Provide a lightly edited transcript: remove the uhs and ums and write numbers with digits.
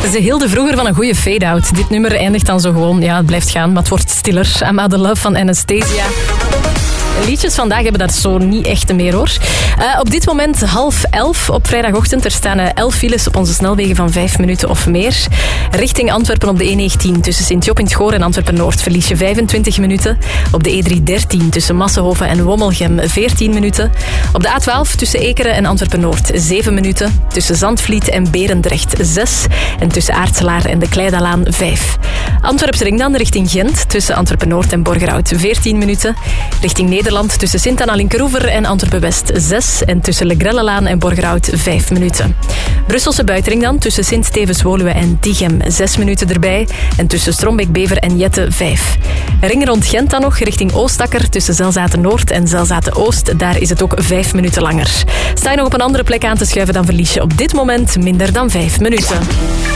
Ze hielden vroeger van een goede fade-out. Dit nummer eindigt dan zo gewoon, ja, het blijft gaan, maar het wordt stiller. I'm Out of Love van Anastasia. Liedjes vandaag hebben dat zo niet echt meer, hoor. Op dit moment 10:30 op vrijdagochtend. Er staan 11 files op onze snelwegen van 5 minuten of meer. Richting Antwerpen op de E19 tussen Sint-Job in het Goor en Antwerpen-Noord verlies je 25 minuten. Op de E313 tussen Massenhoven en Wommelgem 14 minuten. Op de A12 tussen Ekeren en Antwerpen-Noord 7 minuten. Tussen Zandvliet en Berendrecht 6. En tussen Aartselaar en de Kleidalaan 5. Antwerps-Ring dan richting Gent tussen Antwerpen-Noord en Borgerhout 14 minuten. Richting Nederland tussen Sint-Anna-Linkeroever en Antwerpen-West 6. En tussen Le Grellelaan en Borgerhout 5 minuten. Brusselse buitenring dan tussen Sint-Stevens-Woluwe en Tichem 6 minuten erbij. En tussen Strombeek-Bever en Jette 5. Ring rond Gent dan nog richting Oostakker tussen Zelzaten-Noord en Zelzaten-Oost. Daar is het ook 5 minuten langer. Sta je nog op een andere plek aan te schuiven, dan verlies je op dit moment minder dan 5 minuten.